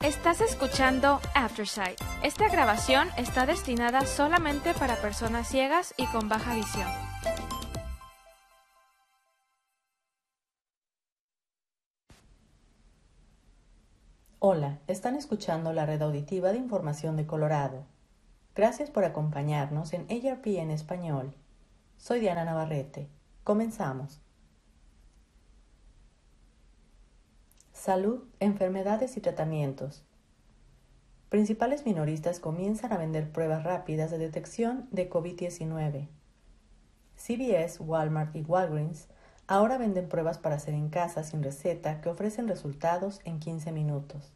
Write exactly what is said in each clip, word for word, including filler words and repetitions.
Estás escuchando Aftersight. Esta grabación está destinada solamente para personas ciegas y con baja visión. Hola, están escuchando la red auditiva de información de Colorado. Gracias por acompañarnos en A R P en español. Soy Diana Navarrete. Comenzamos. Salud, enfermedades y tratamientos. Principales minoristas comienzan a vender pruebas rápidas de detección de COVID diecinueve. C V S, Walmart y Walgreens ahora venden pruebas para hacer en casa sin receta que ofrecen resultados en quince minutos.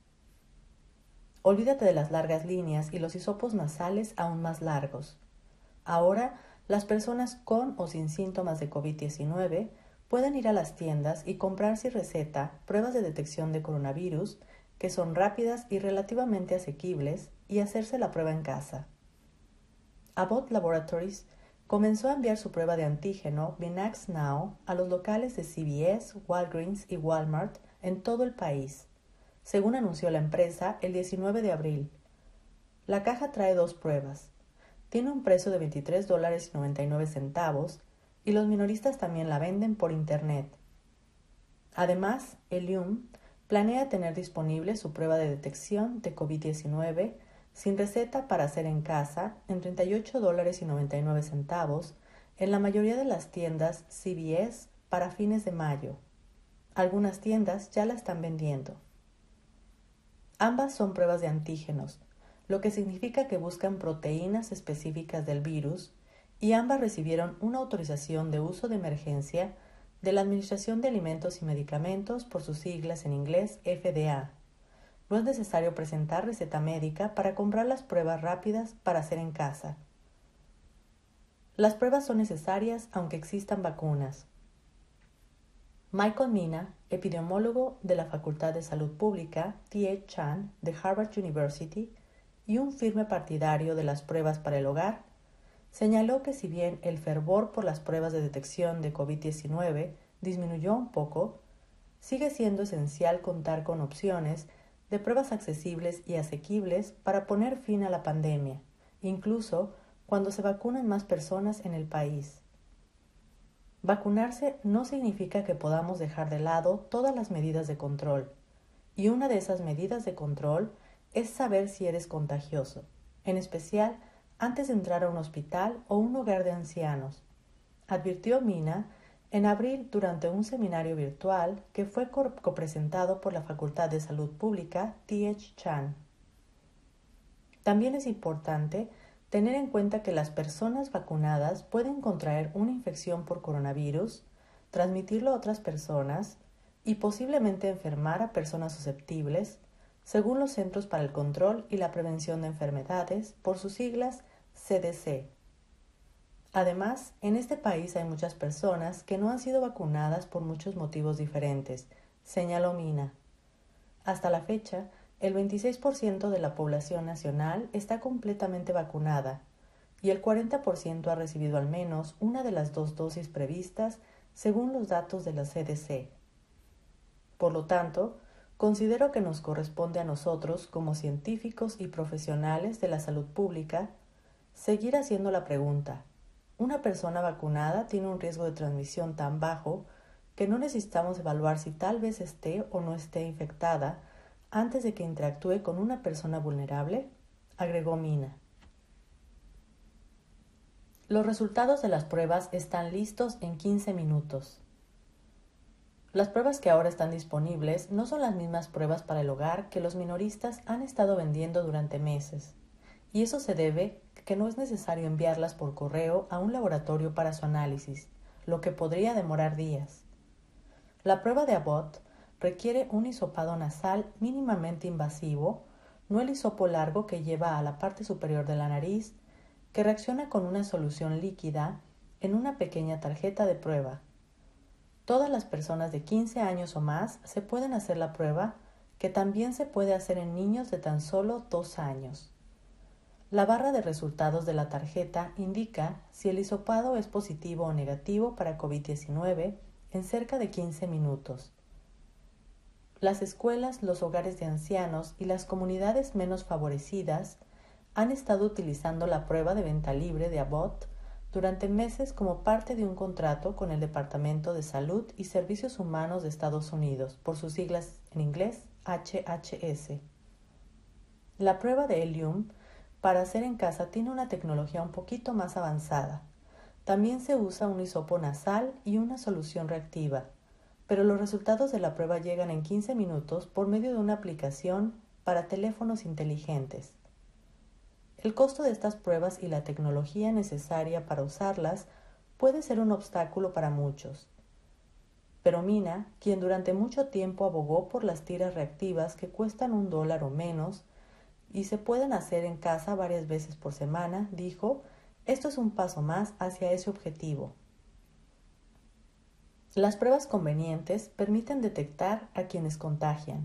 Olvídate de las largas líneas y los hisopos nasales aún más largos. Ahora, las personas con o sin síntomas de COVID diecinueve pueden ir a las tiendas y comprar sin receta pruebas de detección de coronavirus que son rápidas y relativamente asequibles y hacerse la prueba en casa. Abbott Laboratories comenzó a enviar su prueba de antígeno Binax Now a los locales de C V S, Walgreens y Walmart en todo el país, según anunció la empresa el diecinueve de abril. La caja trae dos pruebas. Tiene un precio de veintitrés dólares y noventa y nueve centavos y los minoristas también la venden por internet. Además, Ellume planea tener disponible su prueba de detección de COVID diecinueve sin receta para hacer en casa en treinta y ocho dólares y noventa y nueve centavos en la mayoría de las tiendas C V S para fines de mayo. Algunas tiendas ya la están vendiendo. Ambas son pruebas de antígenos, lo que significa que buscan proteínas específicas del virus, y ambas recibieron una autorización de uso de emergencia de la Administración de Alimentos y Medicamentos por sus siglas en inglés F D A. No es necesario presentar receta médica para comprar las pruebas rápidas para hacer en casa. Las pruebas son necesarias aunque existan vacunas. Michael Mina, epidemiólogo de la Facultad de Salud Pública T H Chan de Harvard University y un firme partidario de las pruebas para el hogar, señaló que si bien el fervor por las pruebas de detección de COVID diecinueve disminuyó un poco, sigue siendo esencial contar con opciones de pruebas accesibles y asequibles para poner fin a la pandemia, incluso cuando se vacunen más personas en el país. Vacunarse no significa que podamos dejar de lado todas las medidas de control, y una de esas medidas de control es saber si eres contagioso, en especial antes de entrar a un hospital o un hogar de ancianos, advirtió Mina en abril durante un seminario virtual que fue copresentado por la Facultad de Salud Pública T H Chan. También es importante tener en cuenta que las personas vacunadas pueden contraer una infección por coronavirus, transmitirlo a otras personas y posiblemente enfermar a personas susceptibles, según los Centros para el Control y la Prevención de Enfermedades, por sus siglas C D C. Además, en este país hay muchas personas que no han sido vacunadas por muchos motivos diferentes, señaló Mina. Hasta la fecha, el veintiséis por ciento de la población nacional está completamente vacunada y el cuarenta por ciento ha recibido al menos una de las dos dosis previstas según los datos de la C D C. Por lo tanto, considero que nos corresponde a nosotros, como científicos y profesionales de la salud pública, seguir haciendo la pregunta: ¿una persona vacunada tiene un riesgo de transmisión tan bajo que no necesitamos evaluar si tal vez esté o no esté infectada antes de que interactúe con una persona vulnerable?, agregó Mina. Los resultados de las pruebas están listos en quince minutos. Las pruebas que ahora están disponibles no son las mismas pruebas para el hogar que los minoristas han estado vendiendo durante meses, y eso se debe a que no es necesario enviarlas por correo a un laboratorio para su análisis, lo que podría demorar días. La prueba de Abbott requiere un hisopado nasal mínimamente invasivo, no el hisopo largo que lleva a la parte superior de la nariz, que reacciona con una solución líquida en una pequeña tarjeta de prueba. Todas las personas de quince años o más se pueden hacer la prueba, que también se puede hacer en niños de tan solo dos años. La barra de resultados de la tarjeta indica si el hisopado es positivo o negativo para COVID diecinueve en cerca de quince minutos. las escuelas, los hogares de ancianos y las comunidades menos favorecidas han estado utilizando la prueba de venta libre de Abbott durante meses como parte de un contrato con el Departamento de Salud y Servicios Humanos de Estados Unidos, por sus siglas en inglés H H S. La prueba de Helium para hacer en casa tiene una tecnología un poquito más avanzada. También se usa un hisopo nasal y una solución reactiva, pero los resultados de la prueba llegan en quince minutos por medio de una aplicación para teléfonos inteligentes. El costo de estas pruebas y la tecnología necesaria para usarlas puede ser un obstáculo para muchos. Pero Mina, quien durante mucho tiempo abogó por las tiras reactivas que cuestan un dólar o menos y se pueden hacer en casa varias veces por semana, dijo: esto es un paso más hacia ese objetivo. Las pruebas convenientes permiten detectar a quienes contagian.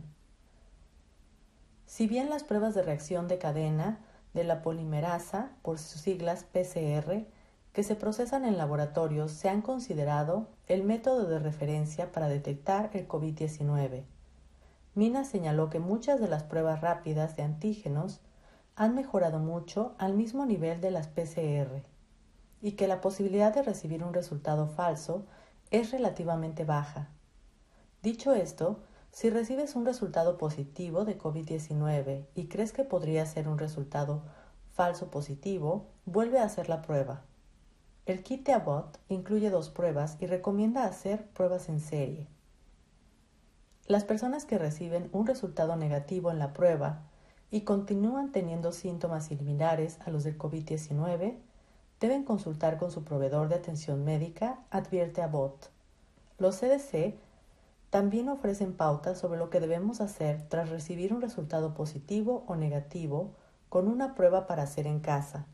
Si bien las pruebas de reacción de cadena de la polimerasa, por sus siglas P C R, que se procesan en laboratorios, se han considerado el método de referencia para detectar el COVID diecinueve. Mina señaló que muchas de las pruebas rápidas de antígenos han mejorado mucho al mismo nivel de las P C R y que la posibilidad de recibir un resultado falso es relativamente baja. Dicho esto, si recibes un resultado positivo de COVID diecinueve y crees que podría ser un resultado falso positivo, vuelve a hacer la prueba. El kit de Abbott incluye dos pruebas y recomienda hacer pruebas en serie. Las personas que reciben un resultado negativo en la prueba y continúan teniendo síntomas similares a los del COVID diecinueve deben consultar con su proveedor de atención médica, advierte Abbott. Los C D C también ofrecen pautas sobre lo que debemos hacer tras recibir un resultado positivo o negativo con una prueba para hacer en casa.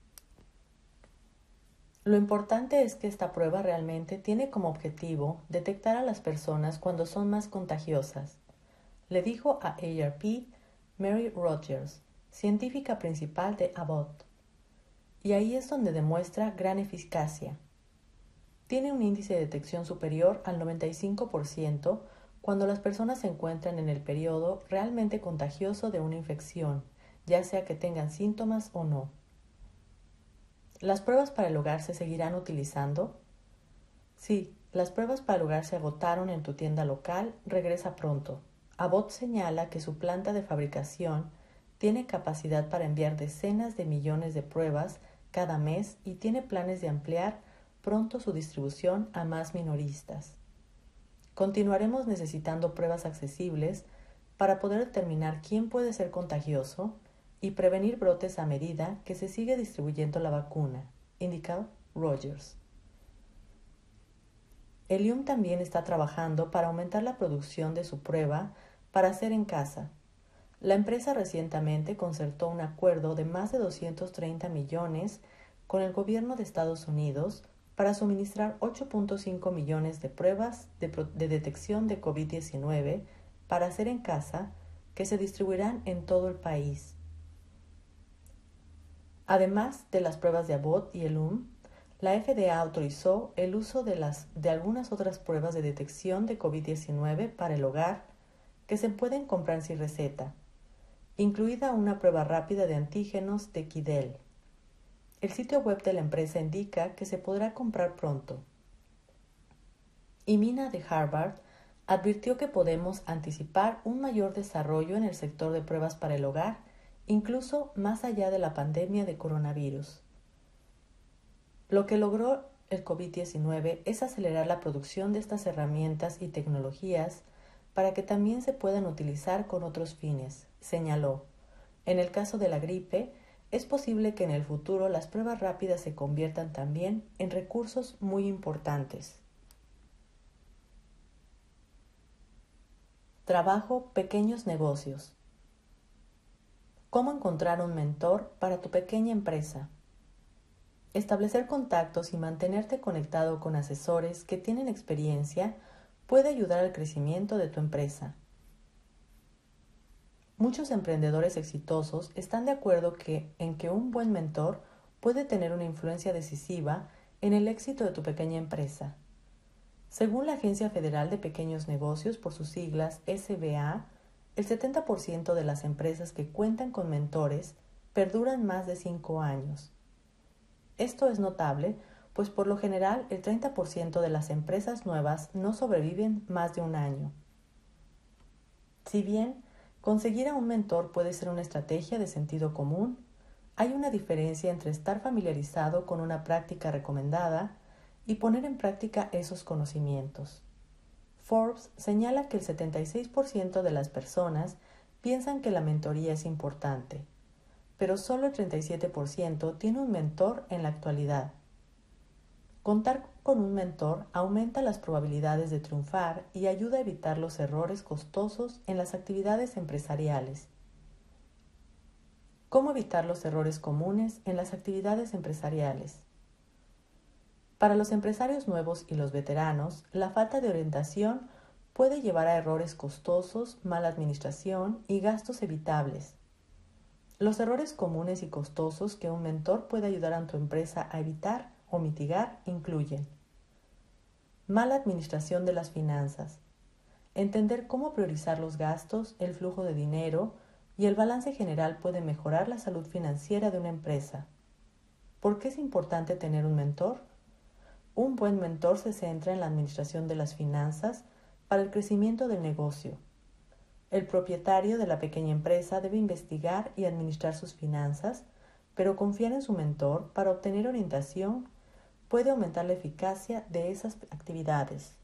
Lo importante es que esta prueba realmente tiene como objetivo detectar a las personas cuando son más contagiosas, le dijo a A R P Mary Rogers, científica principal de Abbott. Y ahí es donde demuestra gran eficacia. Tiene un índice de detección superior al noventa y cinco por ciento cuando las personas se encuentran en el periodo realmente contagioso de una infección, ya sea que tengan síntomas o no. ¿Las pruebas para el hogar se seguirán utilizando? Sí, las pruebas para el hogar se agotaron en tu tienda local, regresa pronto. Abbott señala que su planta de fabricación tiene capacidad para enviar decenas de millones de pruebas cada mes y tiene planes de ampliar pronto su distribución a más minoristas. Continuaremos necesitando pruebas accesibles para poder determinar quién puede ser contagioso y prevenir brotes a medida que se sigue distribuyendo la vacuna, indicó Rogers. Helium también está trabajando para aumentar la producción de su prueba para hacer en casa. La empresa recientemente concertó un acuerdo de más de doscientos treinta millones con el gobierno de Estados Unidos para suministrar ocho punto cinco millones de pruebas de, de detección de COVID diecinueve para hacer en casa que se distribuirán en todo el país. Además de las pruebas de Abbott y Helium, la F D A autorizó el uso de, las, de algunas otras pruebas de detección de COVID diecinueve para el hogar que se pueden comprar sin receta, incluida una prueba rápida de antígenos de Quidel. El sitio web de la empresa indica que se podrá comprar pronto. Y Mina de Harvard advirtió que podemos anticipar un mayor desarrollo en el sector de pruebas para el hogar, incluso más allá de la pandemia de coronavirus. Lo que logró el COVID diecinueve es acelerar la producción de estas herramientas y tecnologías para que también se puedan utilizar con otros fines, señaló. En el caso de la gripe, es posible que en el futuro las pruebas rápidas se conviertan también en recursos muy importantes. Trabajo, pequeños negocios. ¿Cómo encontrar un mentor para tu pequeña empresa? Establecer contactos y mantenerte conectado con asesores que tienen experiencia puede ayudar al crecimiento de tu empresa. Muchos emprendedores exitosos están de acuerdo que, en que un buen mentor puede tener una influencia decisiva en el éxito de tu pequeña empresa. Según la Agencia Federal de Pequeños Negocios, por sus siglas S B A, el setenta por ciento de las empresas que cuentan con mentores perduran más de cinco años. Esto es notable, pues por lo general el treinta por ciento de las empresas nuevas no sobreviven más de un año. Si bien conseguir a un mentor puede ser una estrategia de sentido común, hay una diferencia entre estar familiarizado con una práctica recomendada y poner en práctica esos conocimientos. Forbes señala que el setenta y seis por ciento de las personas piensan que la mentoría es importante, pero solo el treinta y siete por ciento tiene un mentor en la actualidad. Contar con un mentor aumenta las probabilidades de triunfar y ayuda a evitar los errores costosos en las actividades empresariales. ¿Cómo evitar los errores comunes en las actividades empresariales? Para los empresarios nuevos y los veteranos, la falta de orientación puede llevar a errores costosos, mala administración y gastos evitables. Los errores comunes y costosos que un mentor puede ayudar a tu empresa a evitar o mitigar incluyen: mala administración de las finanzas, entender cómo priorizar los gastos, el flujo de dinero y el balance general puede mejorar la salud financiera de una empresa. ¿Por qué es importante tener un mentor? Un buen mentor se centra en la administración de las finanzas para el crecimiento del negocio. El propietario de la pequeña empresa debe investigar y administrar sus finanzas, pero confiar en su mentor para obtener orientación puede aumentar la eficacia de esas actividades.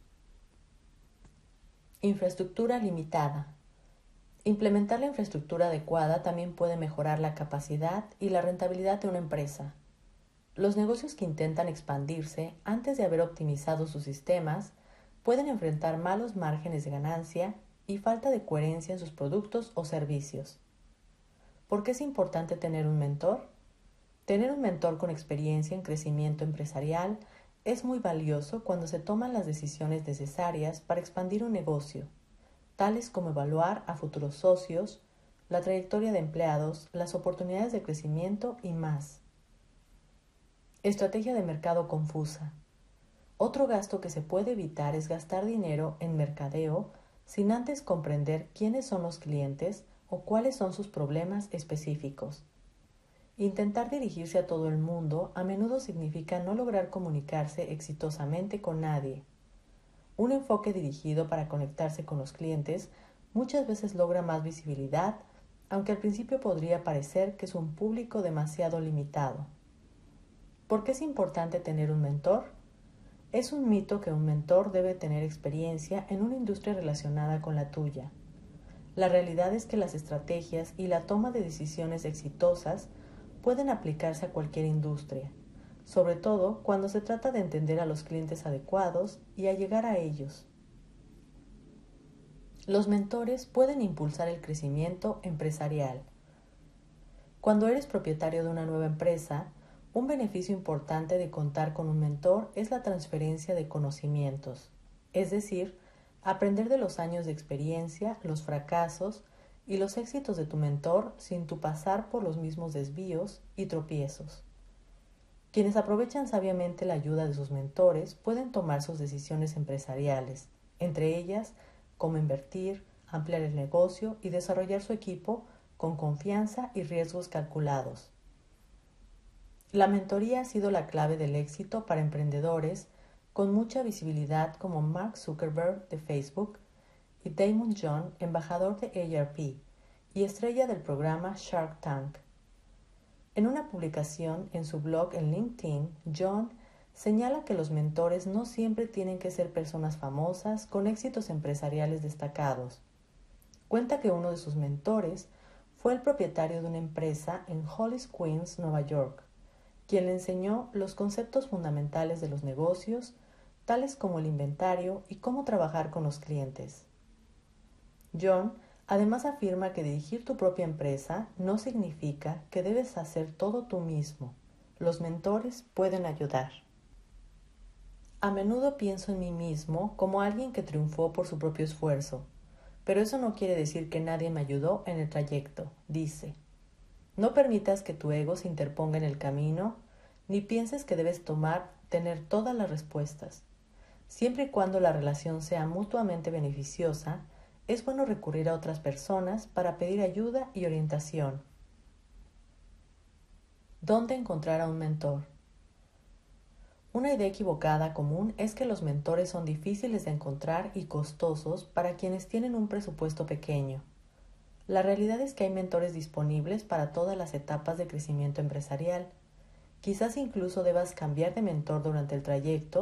Infraestructura limitada. Implementar la infraestructura adecuada también puede mejorar la capacidad y la rentabilidad de una empresa. Los negocios que intentan expandirse antes de haber optimizado sus sistemas pueden enfrentar malos márgenes de ganancia y falta de coherencia en sus productos o servicios. ¿Por qué es importante tener un mentor? Tener un mentor con experiencia en crecimiento empresarial es muy valioso cuando se toman las decisiones necesarias para expandir un negocio, tales como evaluar a futuros socios, la trayectoria de empleados, las oportunidades de crecimiento y más. Estrategia de mercado confusa. Otro gasto que se puede evitar es gastar dinero en mercadeo sin antes comprender quiénes son los clientes o cuáles son sus problemas específicos. Intentar dirigirse a todo el mundo a menudo significa no lograr comunicarse exitosamente con nadie. Un enfoque dirigido para conectarse con los clientes muchas veces logra más visibilidad, aunque al principio podría parecer que es un público demasiado limitado. ¿Por qué es importante tener un mentor? Es un mito que un mentor debe tener experiencia en una industria relacionada con la tuya. La realidad es que las estrategias y la toma de decisiones exitosas pueden aplicarse a cualquier industria, sobre todo cuando se trata de entender a los clientes adecuados y a llegar a ellos. Los mentores pueden impulsar el crecimiento empresarial. Cuando eres propietario de una nueva empresa, un beneficio importante de contar con un mentor es la transferencia de conocimientos, es decir, aprender de los años de experiencia, los fracasos y los éxitos de tu mentor sin tu pasar por los mismos desvíos y tropiezos. Quienes aprovechan sabiamente la ayuda de sus mentores pueden tomar sus decisiones empresariales, entre ellas cómo invertir, ampliar el negocio y desarrollar su equipo con confianza y riesgos calculados. La mentoría ha sido la clave del éxito para emprendedores con mucha visibilidad como Mark Zuckerberg de Facebook y Daymond John, embajador de A R P y estrella del programa Shark Tank. En una publicación en su blog en LinkedIn, John señala que los mentores no siempre tienen que ser personas famosas con éxitos empresariales destacados. Cuenta que uno de sus mentores fue el propietario de una empresa en Hollis, Queens, Nueva York, quien le enseñó los conceptos fundamentales de los negocios, tales como el inventario y cómo trabajar con los clientes. John además afirma que dirigir tu propia empresa no significa que debes hacer todo tú mismo. Los mentores pueden ayudar. A menudo pienso en mí mismo como alguien que triunfó por su propio esfuerzo, pero eso no quiere decir que nadie me ayudó en el trayecto, dice. No permitas que tu ego se interponga en el camino, ni pienses que debes tomar, tener todas las respuestas. Siempre y cuando la relación sea mutuamente beneficiosa, es bueno recurrir a otras personas para pedir ayuda y orientación. ¿Dónde encontrar a un mentor? Una idea equivocada común es que los mentores son difíciles de encontrar y costosos para quienes tienen un presupuesto pequeño. La realidad es que hay mentores disponibles para todas las etapas de crecimiento empresarial. Quizás incluso debas cambiar de mentor durante el trayecto